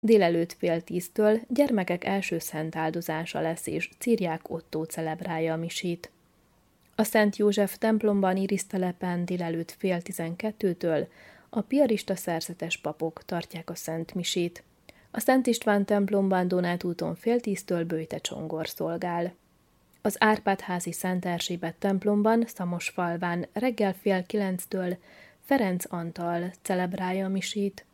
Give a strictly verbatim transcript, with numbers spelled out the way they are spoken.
Délelőtt fél tíztől gyermekek első szent áldozása lesz, és Ciriák Ottó celebrálja a misét. A Szent József templomban Irisztelepen délelőtt fél tizenkettőtől a piarista szerzetes papok tartják a szent misét. A Szent István templomban Donát úton fél tíztől Böjte Csongor szolgál. Az Árpád-házi Szent Erzsébet templomban Szamosfalván reggel fél kilenctől Ferenc Antal celebrálja a misét.